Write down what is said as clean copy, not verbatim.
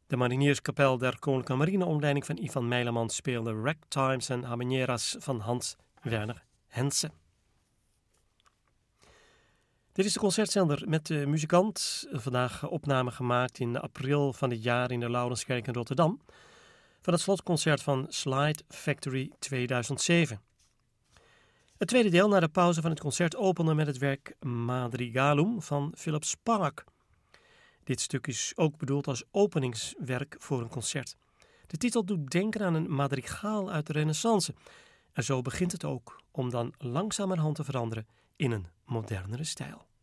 De marinierskapel der Koninklijke Marine onder leiding van Ivan Meijerman speelde ragtimes en habaneras van Hans Werner Henze. Dit is de concertzender met de muzikant. Vandaag opname gemaakt in april van dit jaar in de Laurenskerk in Rotterdam. Van het slotconcert van Slide Factory 2007. Het tweede deel na de pauze van het concert opende met het werk Madrigalum van Philip Spark. Dit stuk is ook bedoeld als openingswerk voor een concert. De titel doet denken aan een madrigaal uit de Renaissance. En zo begint het ook, om dan langzamerhand te veranderen in een modernere stijl.